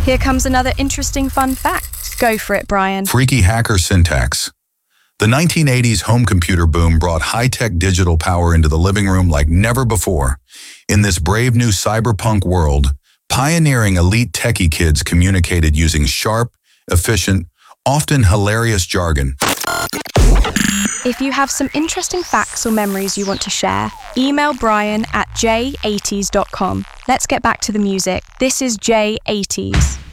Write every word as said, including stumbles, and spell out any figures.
Here comes another interesting fun fact. Go for it, Brian. Freaky hacker syntax. The nineteen eighties home computer boom brought high-tech digital power into the living room like never before. In this brave new cyberpunk world, pioneering elite techie kids communicated using sharp, efficient, often hilarious jargon. If you have some interesting facts or memories you want to share, email Brian at j eighties dot com. Let's get back to the music. This is J eighties.